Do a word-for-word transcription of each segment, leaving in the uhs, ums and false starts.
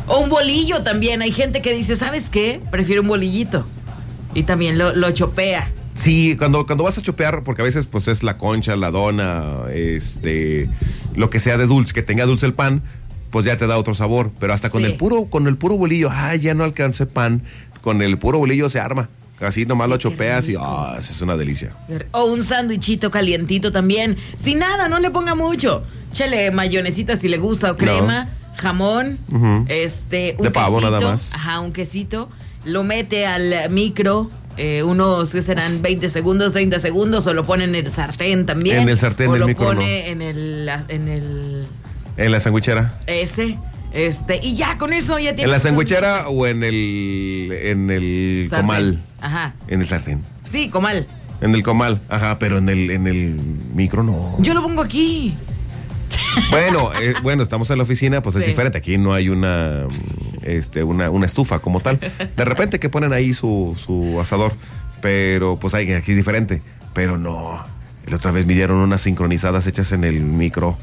O un bolillo también. Hay gente que dice, ¿sabes qué? Prefiero un bolillito. Y también lo, lo chopea. Sí, cuando, cuando vas a chopear, porque a veces pues es la concha, la dona, este, lo que sea de dulce, que tenga dulce el pan, pues ya te da otro sabor. Pero hasta con Sí. el puro, con el puro bolillo, ay, ya no alcancé pan. Con el puro bolillo se arma. Así nomás Sí, lo qué chopeas y rico. ah, eso es una delicia. O un sándwichito calientito también. Sin nada, no le ponga mucho. Chele mayonesita si le gusta o crema, No. jamón, Ujú. este, un De pavo quesito, nada más. Ajá, un quesito. Lo mete al micro. Eh, unos que serán veinte segundos, treinta segundos, o lo pone en el sartén también. En el sartén o del lo micro, pone no. en el en el En la sandwichera. ese, este, y ya con eso ya tiene. ¿En la sandwichera o en el en el Sartén. comal? Ajá. En el sartén. Sí, comal. En el comal, ajá, pero en el en el micro no. Yo lo pongo aquí. Bueno, eh, bueno, estamos en la oficina, pues Sí. es diferente. Aquí no hay una, este, una, una estufa como tal. De repente que ponen ahí su, su asador, pero pues hay aquí es diferente. Pero no. La otra vez me dieron unas sincronizadas hechas en el micro.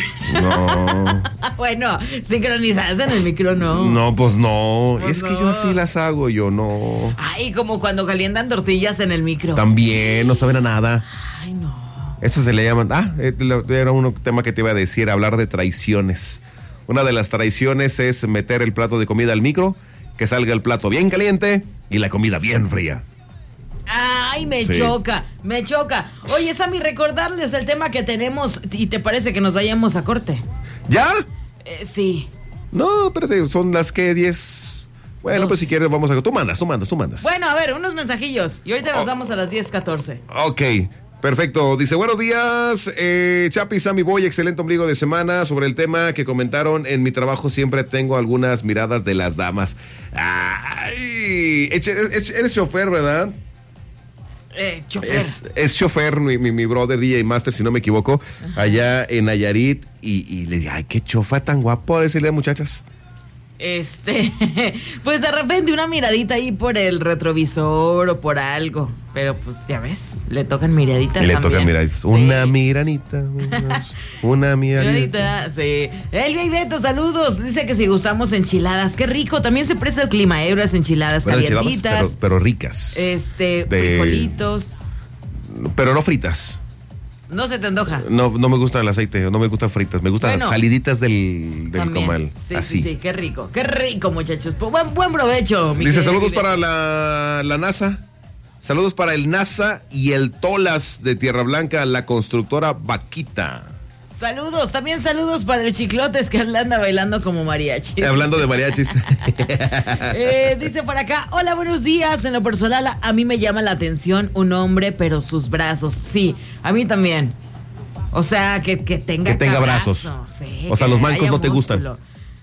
No. Bueno, sincronizadas en el micro, no. No, pues no. Pues es que no. yo así las hago, yo no. Ay, como cuando calientan tortillas en el micro. También no saben a nada. Ay, no. Esto se le llaman, ah, era un tema que te iba a decir, hablar de traiciones. Una de las traiciones es meter el plato de comida al micro, que salga el plato bien caliente y la comida bien fría. Ay, me Sí. choca, me choca. Oye, Sammy, recordarles el tema que tenemos y te parece que nos vayamos a corte. ¿Ya? Eh, sí. No, espérate, son las que diez. Bueno, Dos. pues si quieres vamos a... Tú mandas, tú mandas, tú mandas. Bueno, a ver, unos mensajillos. Y ahorita nos Oh. vamos a las diez catorce. Ok, perfecto. Dice, buenos días, eh, Chapi, Sammy Boy, excelente ombligo de semana. Sobre el tema que comentaron, en mi trabajo siempre tengo algunas miradas de las damas. Ay, eres, eres chofer, ¿verdad? Eh, chofer. Es, es chofer, mi, mi, mi brother D J Master, si no me equivoco, allá en Nayarit. Y, y le dije, ay, qué chofa tan guapo, a decirle a muchachas. Este, pues de repente una miradita ahí por el retrovisor o por algo. Pero pues ya ves, le tocan miraditas Y le también. tocan miraditas. Sí. Una miranita, una, una miradita. Miradita, sí. Elvia y Beto, saludos. Dice que si gustamos enchiladas, qué rico. También se presta el clima, eh, las enchiladas Bueno, enchiladas, calientitas. pero, pero ricas. Este, De- frijolitos. Pero no fritas. No se te antoja. No, no me gusta el aceite, no me gustan fritas, me gustan Bueno, saliditas del, del También. comal. Sí, así. sí, sí, qué rico. Qué rico, muchachos. Pues buen, buen provecho. mi Dice, querido saludos Beto. para la, la NASA. Saludos para el NASA y el Tolas de Tierra Blanca, la constructora Vaquita. Saludos, también saludos para el Chiclotes que anda bailando como mariachi. Eh, hablando de mariachis. Eh, dice por acá, hola, buenos días. En lo personal, a, a mí me llama la atención un hombre, pero sus brazos. Sí, a mí también. O sea, que, que tenga Que tenga cabrazo, brazos. sí, O sea, que los mancos haya no te gustan. músculo.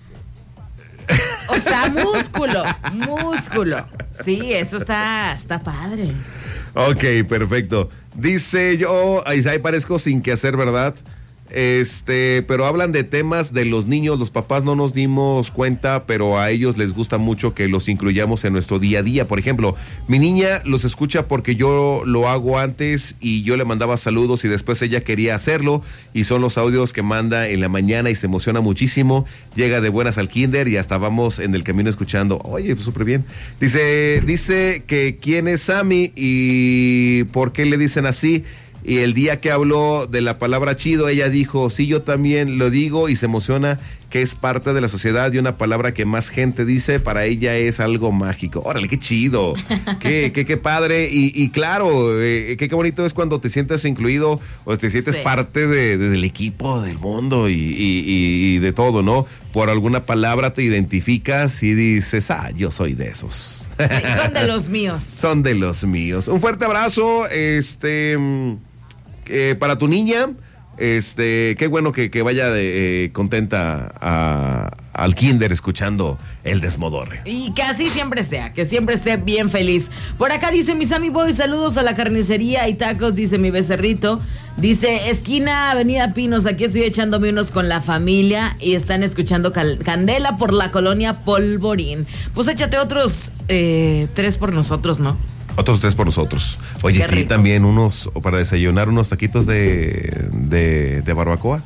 O sea, músculo, músculo. Sí, eso está, está padre. Ok, perfecto. Dice yo, ahí ahí parezco sin que hacer, ¿verdad? Este, pero hablan de temas de los niños, los papás no nos dimos cuenta, pero a ellos les gusta mucho que los incluyamos en nuestro día a día. Por ejemplo, mi niña los escucha porque yo lo hago antes y yo le mandaba saludos y después ella quería hacerlo y son los audios que manda en la mañana y se emociona muchísimo. Llega de buenas al kinder y hasta vamos en el camino escuchando. Oye, pues súper bien. Dice, dice que quién es Sammy y por qué le dicen así. Y el día que habló de la palabra chido, ella dijo, sí, yo también lo digo y se emociona que es parte de la sociedad y una palabra que más gente dice, para ella es algo mágico. Órale, qué chido, qué, qué, qué padre. Y, y claro, eh, qué, qué bonito es cuando te sientes incluido o te sientes Sí. parte de, de- del equipo, del mundo y, y- y- y de todo, ¿no? Por alguna palabra te identificas y dices, ah, yo soy de esos. Sí, son de los míos. Son de los míos. Un fuerte abrazo, este, mm, eh, para tu niña. Este, qué bueno que, que vaya de, eh, contenta a- al kinder escuchando el desmodorre. Y que así siempre sea, que siempre esté bien feliz. Por acá dice mi Sammy Boy, saludos a la carnicería y tacos, dice mi becerrito. Dice, esquina Avenida Pinos, aquí estoy echándome unos con la familia y están escuchando cal- Candela por la colonia Polvorín. Pues échate otros eh, tres por nosotros, ¿no? Otros tres por nosotros. Oye, Qué sí, rico. también unos, o para desayunar, unos taquitos de, de, de barbacoa.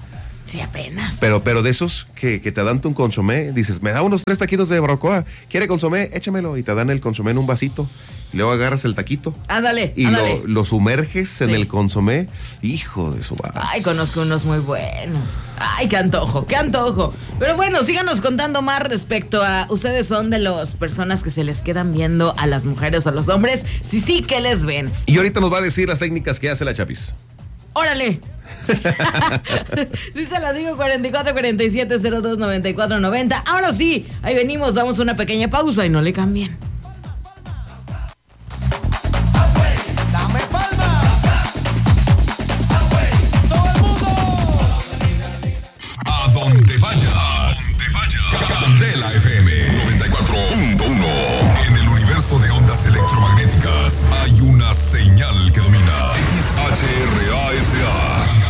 Sí, apenas. Pero, pero de esos que, que te dan un consomé, dices, me da unos tres taquitos de barbacoa, ¿quiere consomé? Échamelo. Y te dan el consomé en un vasito. Y luego agarras el taquito. Ándale, Y ándale. lo, lo sumerges Sí. en el consomé. Hijo de su madre. Ay, conozco unos muy buenos. Ay, qué antojo, qué antojo. Pero bueno, síganos contando más respecto a ustedes son de las personas que se les quedan viendo a las mujeres o a los hombres. Sí, sí, que les ven. Y ahorita nos va a decir las técnicas que hace la Chapis. ¡Órale! Sí, se las digo, cuarenta y cuatro, cuarenta y siete, cero dos, noventa y cuatro, noventa. Ahora sí, ahí venimos, damos una pequeña pausa y no le cambien.